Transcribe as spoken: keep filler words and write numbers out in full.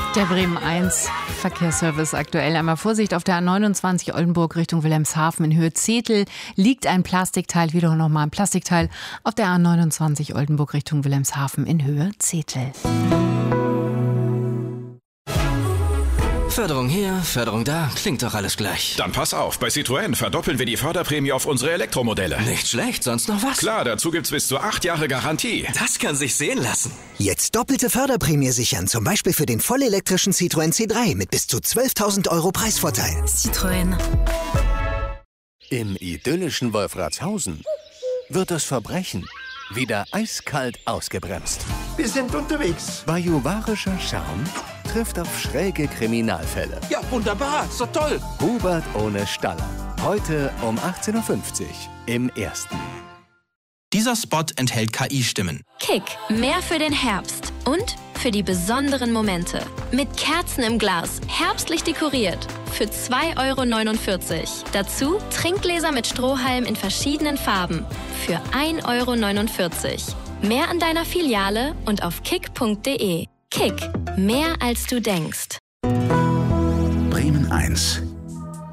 Der Bremen eins Verkehrsservice aktuell. Einmal Vorsicht auf der A neunundzwanzig Oldenburg Richtung Wilhelmshaven in Höhe Zetel liegt ein Plastikteil, wieder nochmal ein Plastikteil auf der A neunundzwanzig Oldenburg Richtung Wilhelmshaven in Höhe Zetel. Förderung hier, Förderung da, klingt doch alles gleich. Dann pass auf, bei Citroën verdoppeln wir die Förderprämie auf unsere Elektromodelle. Nicht schlecht, sonst noch was? Klar, dazu gibt's bis zu acht Jahre Garantie. Das kann sich sehen lassen. Jetzt doppelte Förderprämie sichern, zum Beispiel für den vollelektrischen Citroën C drei mit bis zu zwölftausend Euro Preisvorteil. Citroën. Im idyllischen Wolfratshausen wird das Verbrechen wieder eiskalt ausgebremst. Wir sind unterwegs. Bajuwarischer Charme trifft auf schräge Kriminalfälle. Ja, wunderbar, so toll. Hubert ohne Staller. Heute um achtzehn Uhr fünfzig im Ersten. Dieser Spot enthält K I-Stimmen. Kick, mehr für den Herbst und für die besonderen Momente. Mit Kerzen im Glas, herbstlich dekoriert. Für zwei Euro neunundvierzig. Dazu Trinkgläser mit Strohhalm in verschiedenen Farben. Für ein Euro neunundvierzig. Mehr an deiner Filiale und auf kick punkt de. Kick, mehr als du denkst. Bremen eins